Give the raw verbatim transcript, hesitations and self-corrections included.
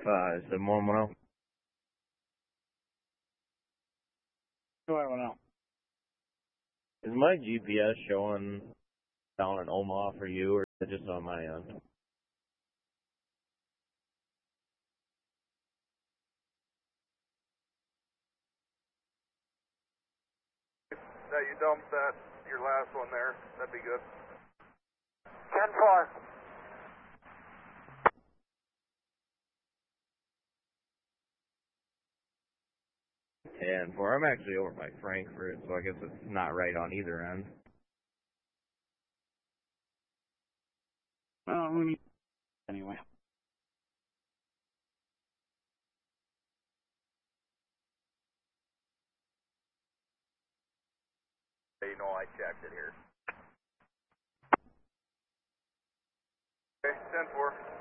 Five, seven, one, one, oh. Two, I don't know. Is my G P S showing down in Omaha for you, or is it just on my end? That you dumped that, your last one there, that'd be good. ten four. And four, I'm actually over by Frankfurt, so I guess it's not right on either end. Well, we need anyway. You know I checked it here. Okay, ten four.